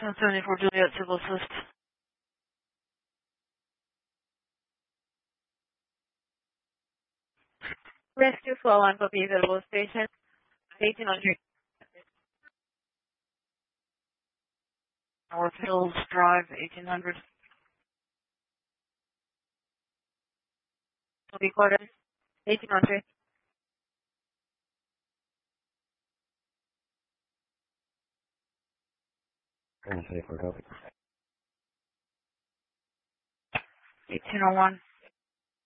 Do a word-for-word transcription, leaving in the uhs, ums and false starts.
ten seventy-four Juliet, Civil Assist. Rescue four one for available station, eighteen hundred. North Hills Drive, eighteen hundred. Three quarters, eighteen hundred. ten seventy-four, copy. eighteen oh one.